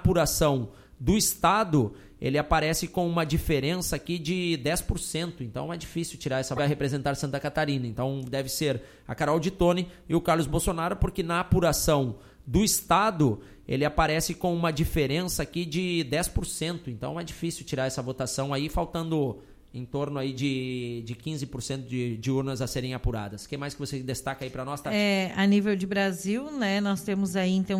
apuração do Estado, ele aparece com uma diferença aqui de 10%, então é difícil tirar essa, vai representar Santa Catarina, então deve ser a Carol Dittoni e o Carlos Bolsonaro, porque na apuração do Estado, ele aparece com uma diferença aqui de 10%, então é difícil tirar essa votação aí, faltando em torno aí de 15% de urnas a serem apuradas. O que mais que você destaca aí para nós, Tati? A nível de Brasil, né, nós temos aí então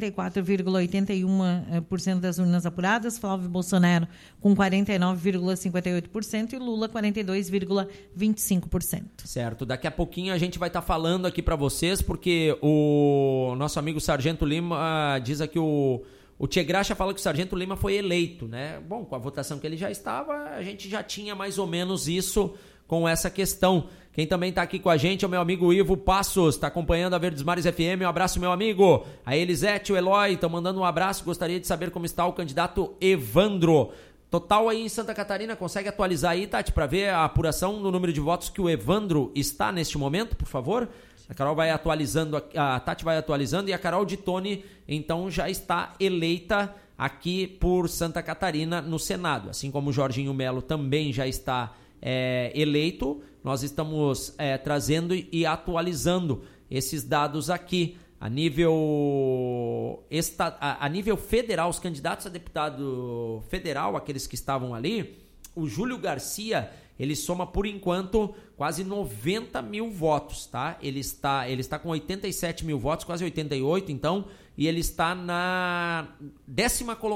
64,81% das urnas apuradas, Flávio Bolsonaro com 49,58% e Lula 42,25%. Certo, daqui a pouquinho a gente vai estar falando aqui para vocês, porque o nosso amigo Sargento Lima diz aqui o Tchê Graxa fala que o Sargento Lima foi eleito, né? Bom, com a votação que ele já estava, a gente já tinha mais ou menos isso com essa questão. Quem também está aqui com a gente é o meu amigo Ivo Passos, está acompanhando a Verdes Mares FM. Um abraço, meu amigo. A Elisete, o Eloy, estão mandando um abraço. Gostaria de saber como está o candidato Evandro. Total aí em Santa Catarina, consegue atualizar aí, Tati, para ver a apuração do número de votos que o Evandro está neste momento, por favor? A Carol vai atualizando, a Tati vai atualizando e a Carol Dittoni, então, já está eleita aqui por Santa Catarina no Senado. Assim como o Jorginho Melo também já está eleito, nós estamos trazendo e atualizando esses dados aqui. A nível federal, os candidatos a deputado federal, aqueles que estavam ali, o Júlio Garcia, ele soma, por enquanto, quase 90 mil votos, tá? Ele está com 87 mil votos, quase 88, então, e ele está na 10ª colocação.